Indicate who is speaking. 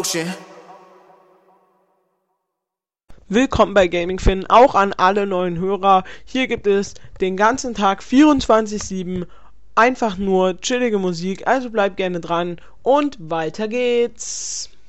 Speaker 1: motion.
Speaker 2: Willkommen bei Gaming Finn, auch an alle neuen Hörer. Hier gibt es den ganzen Tag 24/7 einfach nur chillige Musik, also bleibt gerne dran und weiter geht's.